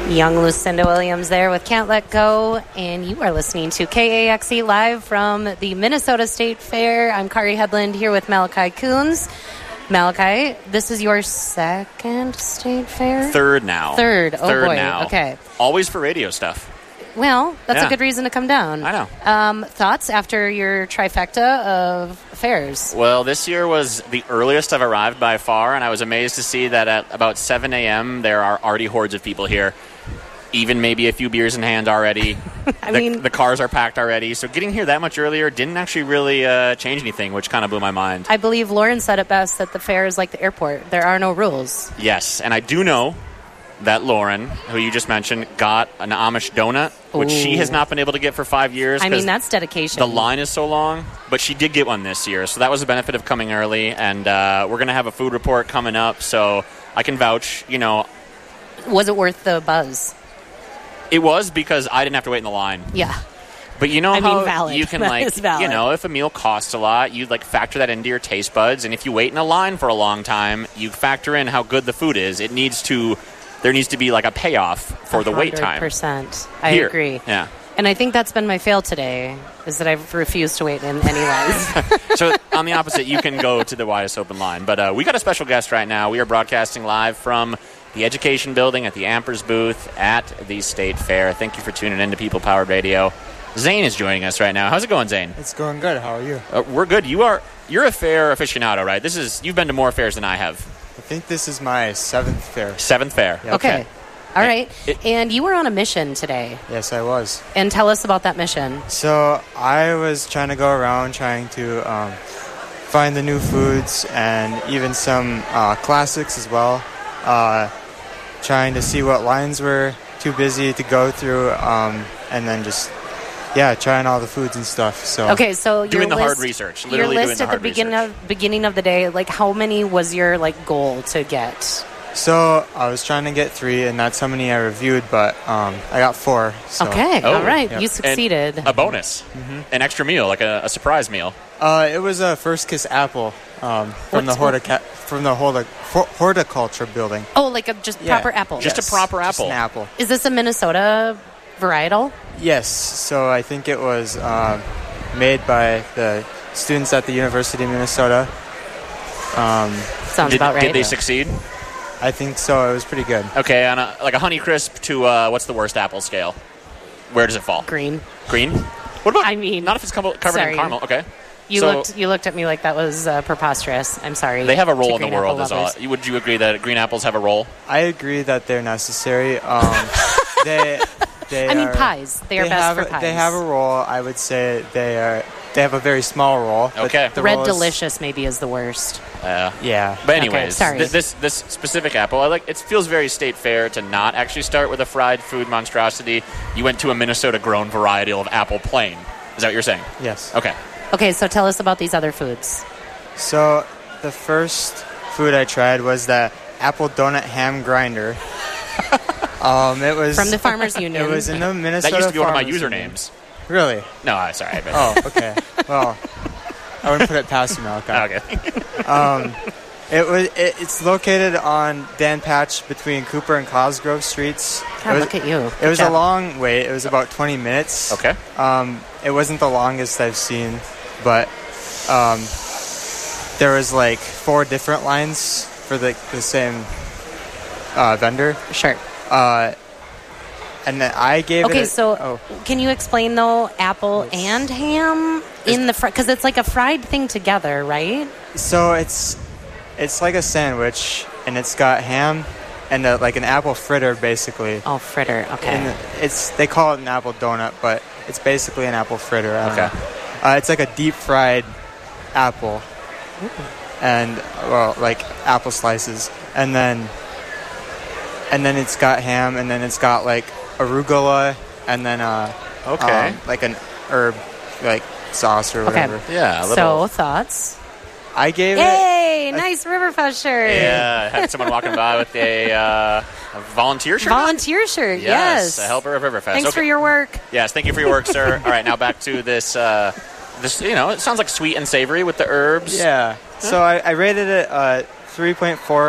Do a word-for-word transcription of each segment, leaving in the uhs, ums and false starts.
Young Lucinda Williams there with Can't Let Go, and you are listening to K A X E live from the Minnesota State Fair. I'm Kari Headland here with Malachi Coons. Malachi, this is your second state fair? Third now. Third. Oh, Third boy. now. Okay. Always for radio stuff. Well, that's yeah. a good reason to come down. I know. Um, thoughts after your trifecta of fairs? Well, this year was the earliest I've arrived by far, and I was amazed to see that at about seven a.m. there are already hordes of people here. Even maybe a few beers in hand already. I the, mean, the cars are packed already. So getting here that much earlier didn't actually really uh, change anything, which kind of blew my mind. I believe Lauren said it best that the fair is like the airport. There are no rules. Yes, and I do know that Lauren, who you just mentioned, got an Amish donut, which Ooh. she has not been able to get for five years. I mean, that's dedication. The line is so long, but she did get one this year. So that was the benefit of coming early. And uh, we're going to have a food report coming up, so I can vouch, you know. Was it worth the buzz? It was, because I didn't have to wait in the line. Yeah. But you know I how mean, valid. you can, That like, is valid. you know, if a meal costs a lot, you like factor that into your taste buds. And if you wait in a line for a long time, you factor in how good the food is. It needs to, there needs to be like a payoff for the wait time. one hundred percent. I Here. agree. Yeah. And I think that's been my fail today, is that I've refused to wait in any lines. So on the opposite, you can go to the widest open line. But uh, we got a special guest right now. We are broadcasting live from the Education Building at the Ampers booth at the State Fair. Thank you for tuning in to People Powered Radio. Zane is joining us right now. How's it going, Zane? It's going good. How are you? Uh, we're good. You are you're a fair aficionado, right? This is you've been to more fairs than I have. I think this is my seventh fair. Seventh fair. Yep. Okay. All right. It- And you were on a mission today. Yes, I was. And tell us about that mission. So I was trying to go around trying to um, find the new foods and even some uh, classics as well. Uh, trying to see what lines were too busy to go through, um, and then just yeah, trying all the foods and stuff. So Okay, so your Doing the list, hard research. Your Literally list doing the at the hard beginning research. of beginning of the day, like how many was your like goal to get? So I was trying to get three, and that's how many I reviewed, but um, I got four. So. Okay, Oh, all right, yep. you And succeeded. a bonus, Mm-hmm. an extra meal, like a, a surprise meal. Uh, it was a First Kiss apple um, from What's- the hortica- from the hortic- hor- horticulture building. oh, like a just Yeah. proper apple. Just a Yes, proper just apple. an apple. Is this a Minnesota varietal? Yes. So I think it was um, made by the students at the University of Minnesota. Um, Sounds Did, about right. did they succeed? I think so. It was pretty good. Okay, on a, like a Honey Crisp to uh, what's the worst apple scale? Where does it fall? Green. Green? What about? I mean, not if it's covered, covered sorry. in caramel. Okay. You So- looked. You looked at me like that was uh, preposterous. I'm sorry. They have a to role in the green world. apple Is all. lovers. You- Would you agree that green apples have a role? I agree that they're necessary. Um, they, they I mean, are- pies. They are best have, for a- pies. They have a role. I would say they are. They have a very small role. but Okay. the Red role is- Delicious maybe is the worst. Uh, Yeah. But anyways, sorry. th- this this specific apple, I like. It feels very state fair to not actually start with a fried food monstrosity. You went to a Minnesota-grown varietal of apple plain. Is that what you're saying? Yes. Okay. Okay, so tell us about these other foods. So the first food I tried was the apple donut ham grinder. um, it was From the Farmers Union. It was in the Minnesota. That used to be one of my Farmers usernames. Union. Really? No, I sorry. I bet. Oh, okay. Well, I wouldn't put it past you, Malachi. Okay. Um, it was. It, it's located on Dan Patch between Cooper and Cosgrove Streets. God, it was, look at you. It was Good a job. long wait. It was about twenty minutes. Okay. Um, it wasn't the longest I've seen, but um, there was like four different lines for the the same uh, vendor. Sure. Uh, and then I gave it. Okay, a- so oh, can you explain though apple It's- and ham in the fr because it's like a fried thing together, right? so it's it's like a sandwich, and it's got ham and a, like an apple fritter, basically. Oh, fritter. Okay. And it's they call it an apple donut, but it's basically an apple fritter. I don't Okay. know. Uh, it's like a deep fried apple, and well, like apple slices, and then and then it's got ham, and then it's got like arugula, and then uh, Okay. um, like an herb like sauce or Okay. whatever. Yeah. A So little. thoughts? I gave it. Yay! Nice Riverfest shirt. Yeah. I had someone walking by with a, uh, a volunteer shirt. on? Volunteer shirt. Yes. Yes. A helper of Riverfest. Thanks Okay. for your work. Yes, thank you for your work, sir. All right, now back to this. Uh, this, you know, it sounds like sweet and savory with the herbs. Yeah. So I, I rated it uh, three point four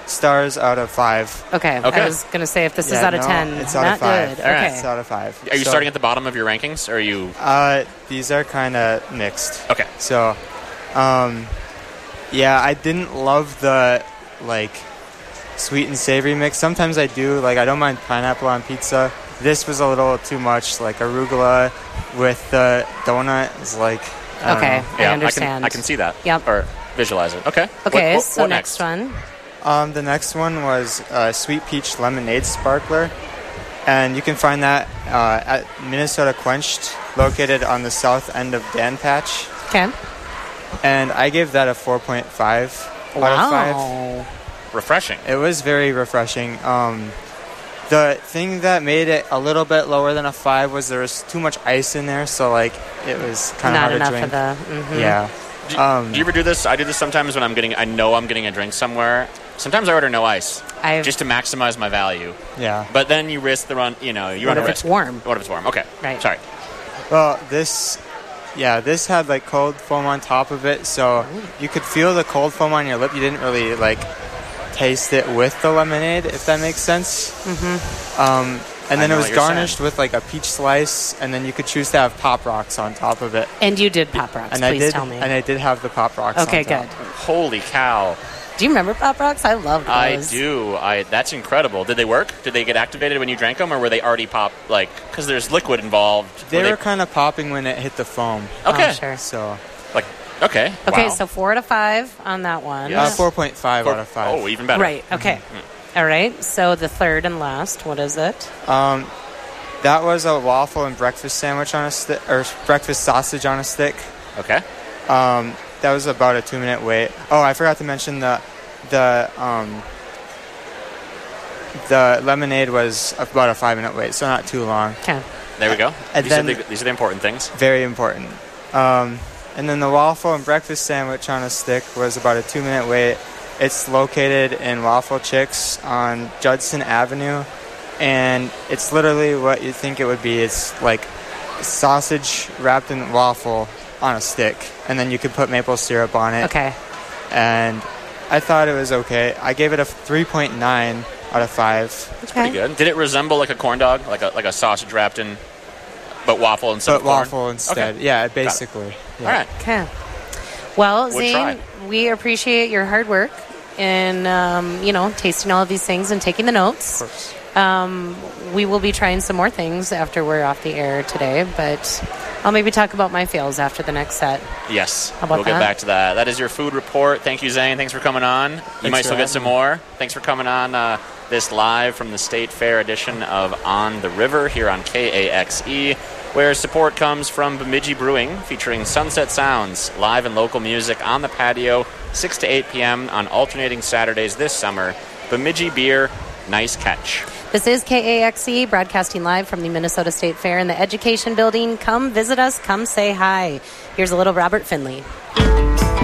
stars out of five. Okay. Okay. I was going to say if this Yeah, is out of no, ten, it's out not of five. good. All right. Okay. It's out of five. Are you So, starting at the bottom of your rankings, or are you? Uh, these are kind of mixed. Okay. So, um, yeah, I didn't love the like sweet and savory mix. Sometimes I do. Like, I don't mind pineapple on pizza. This was a little too much. Like arugula with the donut is like. I don't Okay. know. I Yeah, understand. I can, I can see that. Yep. Or visualize it. Okay. Okay, What- what- so what next one. Um, the next one was uh, Sweet Peach Lemonade Sparkler. And you can find that uh, at Minnesota Quenched, located on the south end of Dan Patch. Okay. And I gave that a four point five out of five. Wow. Refreshing. It was very refreshing. Um, the thing that made it a little bit lower than a five was there was too much ice in there, so like it was kind of Not hard enough to drink. of the. mhm. Yeah. Do, Um, do you ever do this? I do this sometimes when I'm getting. I know I'm getting a drink somewhere. Sometimes I order no ice, I've, just to maximize my value. Yeah. But then you risk the run. You know, you what run if a it's risk. warm? What if it's warm? Okay. Right. Sorry. Well, this, yeah, this had like cold foam on top of it, so you could feel the cold foam on your lip. You didn't really like taste it with the lemonade, if that makes sense. Mm-hmm. Um, and I then know it what was you're garnished saying. with like a peach slice, and then you could choose to have Pop Rocks on top of it. And you did Pop Rocks. And Please I did, tell me. and I did have the Pop Rocks. Okay, on top. good. Holy cow! Do you remember Pop Rocks? I love those. I do. I that's incredible. Did they work? Did they get activated when you drank them, or were they already pop? Like, because there's liquid involved. They Were were kind of popping when it hit the foam. okay. Oh, sure. So Like, okay. Okay, Wow. so four out of five on that one. Yes. uh, four point five Four- out of five. Oh, even better. Right. Okay. All right. So the third and last, what is it? Um, that was a waffle and breakfast sandwich on a stick, or breakfast sausage on a stick. Okay. Um, that was about a two minute wait. Oh, I forgot to mention the the um, the lemonade was about a five minute wait, so not too long. Okay. There we go. And These, then- are the, these are the important things. Very important. Um, and then the waffle and breakfast sandwich on a stick was about a two minute wait. It's located in Waffle Chicks on Judson Avenue, and it's literally what you think it would be. It's like sausage wrapped in waffle on a stick, and then you could put maple syrup on it. Okay. And I thought it was okay. I gave it a three point nine out of five. That's pretty good. Did it resemble like a corn dog, like a like a sausage wrapped in, but waffle instead But of corn? waffle instead. Okay. Yeah, basically. Yeah. All right. Okay. Well, Would Zane, try. we appreciate your hard work in, um, you know, tasting all of these things and taking the notes. Of course. Um, we will be trying some more things after we're off the air today, but I'll maybe talk about my fails after the next set. Yes. How about we'll get that? back to that. That is your food report. Thank you, Zane. Thanks for coming on. You Thanks might for still get having some me. more. Thanks for coming on uh, this live from the State Fair edition of On the River here on K A X E, where support comes from Bemidji Brewing, featuring Sunset Sounds, live and local music on the patio, six to eight p.m. on alternating Saturdays this summer. Bemidji Beer, nice catch. This is K A X E, broadcasting live from the Minnesota State Fair in the Education Building. Come visit us. Come say hi. Here's a little Robert Finley.